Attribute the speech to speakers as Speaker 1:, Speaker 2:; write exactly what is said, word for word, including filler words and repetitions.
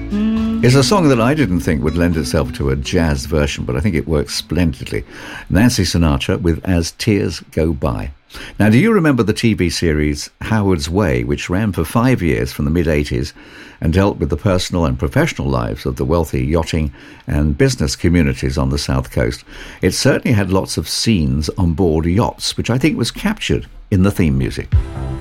Speaker 1: It's a song that I didn't think would lend itself to a jazz version, but I think it works splendidly. Nancy Sinatra with As Tears Go By. Now, do you remember the T V series Howard's Way, which ran for five years from the mid-eighties and dealt with the personal and professional lives of the wealthy yachting and business communities on the South Coast? It certainly had lots of scenes on board yachts, which I think was captured in the theme music.